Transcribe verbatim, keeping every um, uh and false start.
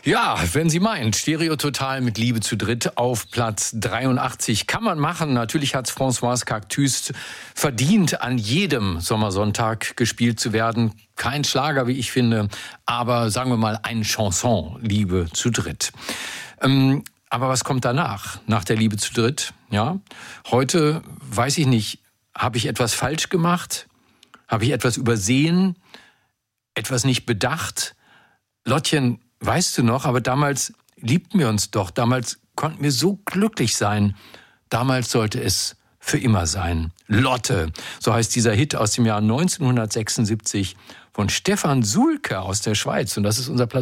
Ja, wenn Sie meint, Stereo Total mit Liebe zu dritt auf Platz dreiundachtzig. Kann man machen. Natürlich hat Françoise Cactus verdient, an jedem Sommersonntag gespielt zu werden. Kein Schlager, wie ich finde, aber sagen wir mal ein Chanson, Liebe zu dritt. Ähm, aber was kommt danach, nach der Liebe zu dritt? Ja, heute weiß ich nicht, habe ich etwas falsch gemacht? Habe ich etwas übersehen? Etwas nicht bedacht? Lottchen, weißt du noch, aber damals liebten wir uns doch. Damals konnten wir so glücklich sein. Damals sollte es für immer sein. Lotte, so heißt dieser Hit aus dem Jahr neunzehnhundertsechsundsiebzig von Stefan Sulke aus der Schweiz. Und das ist unser Platz